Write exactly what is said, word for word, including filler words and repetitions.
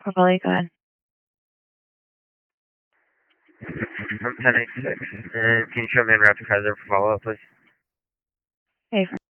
Probably go ahead. ten eighty-six. Uh, can you show me in Rapid Kaiser for follow-up, please? Hey,